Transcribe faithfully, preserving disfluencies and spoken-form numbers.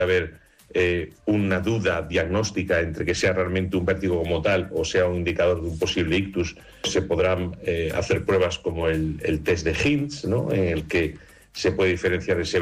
haber eh, una duda diagnóstica entre que sea realmente un vértigo como tal o sea un indicador de un posible ictus, se podrán eh, hacer pruebas como el, el test de Hintz, ¿no?, en el que se puede diferenciar ese